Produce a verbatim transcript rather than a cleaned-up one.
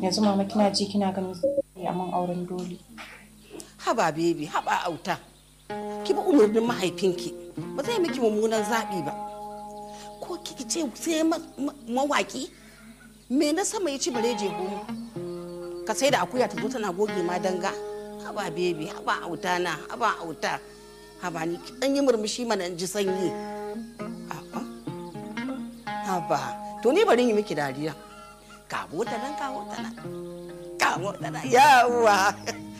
yanzu mama kina ji kina ganin a man auren dole. Haba baby, haba auta. Ki bi umarnin mahaifinki. Ba zai miki mummunan zaɓi ba. Ko kiki ce sai mawaki? Me na sama ya ci bare je goma? Ka sai da akuya ta zo tana goge ma danga? Haba baby, haba auta na, haba auta. Haba ni dan yi murmushi mana in ji sanyi. A'a. Haba, to ni bari yi miki dariya. Kawo ta nan, kawo ta nan. Kawo ta nan. Yawa.